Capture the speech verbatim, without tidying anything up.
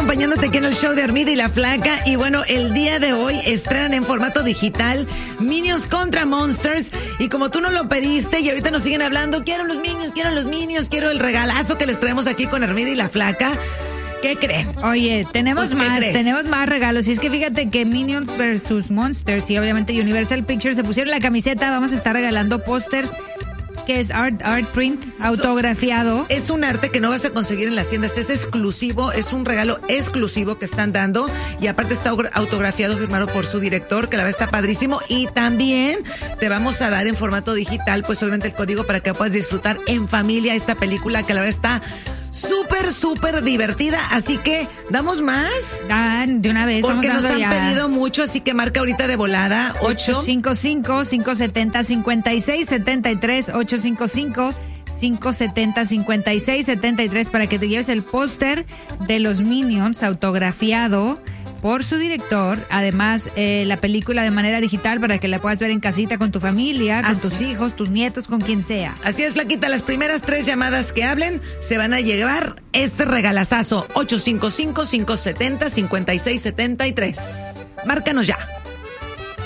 acompañándote aquí en el show de Armida y la Flaca. Y bueno, el día de hoy estrenan en formato digital Minions contra Monsters. Y como tú no lo pediste y ahorita nos siguen hablando, quiero los Minions, quiero los Minions, quiero el regalazo que les traemos aquí con Armida y la Flaca. ¿Qué creen? Oye, tenemos Pues, más, crees? tenemos más regalos. Y es que fíjate que Minions versus Monsters y obviamente Universal Pictures se pusieron la camiseta. Vamos a estar regalando pósters, que es art, art print, autografiado. Es un arte que no vas a conseguir en las tiendas, es exclusivo, es un regalo exclusivo que están dando y aparte está autografiado, firmado por su director, que la verdad está padrísimo, y también te vamos a dar en formato digital, pues obviamente el código para que puedas disfrutar en familia esta película que la verdad está súper, súper divertida, así que ¿damos más? Ah, de una vez. Porque vamos nos han dando ya. pedido mucho, así que marca ahorita de volada ocho ocho cinco cinco, cinco siete cero, cinco seis siete tres, ocho cinco cinco, cinco siete cero, cinco seis siete tres para que te lleves el póster de los Minions autografiado por su director. Además, eh, la película de manera digital para que la puedas ver en casita con tu familia, con Así. tus hijos, tus nietos, con quien sea. Así es, Flaquita, las primeras tres llamadas que hablen se van a llevar este regalazazo. ocho cinco cinco, cinco siete cero, cinco seis siete tres. Márcanos ya.